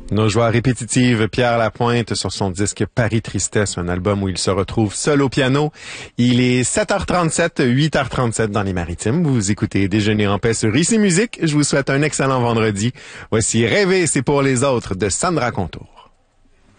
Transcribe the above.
Nos joies répétitives, Pierre Lapointe sur son disque Paris Tristesse, un album où il se retrouve seul au piano. Il est 7h37, 8h37 dans les Maritimes. Vous écoutez Déjeuner en paix sur Ici Musique. Je vous souhaite un excellent vendredi. Voici Rêver, c'est pour les autres de Sandra Contour.